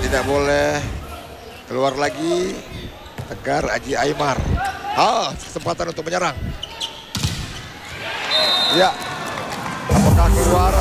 tidak boleh keluar lagi. Tegar Aji Aymar. Kesempatan untuk menyerang. Ya, apakah keluar?